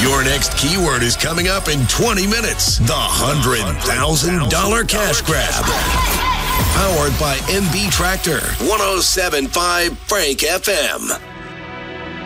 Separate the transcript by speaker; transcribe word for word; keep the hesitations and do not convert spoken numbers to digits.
Speaker 1: Your next keyword is coming up in twenty minutes. The one hundred thousand dollars Cash Grab. Powered by M B Tractor. one oh seven point five Frank F M.